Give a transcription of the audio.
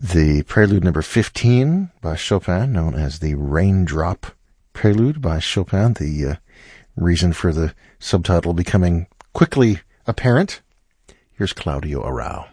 The Prelude number 15 by Chopin, known as the Raindrop Prelude by Chopin, the reason for the subtitle becoming quickly apparent. Here's Claudio Arrau.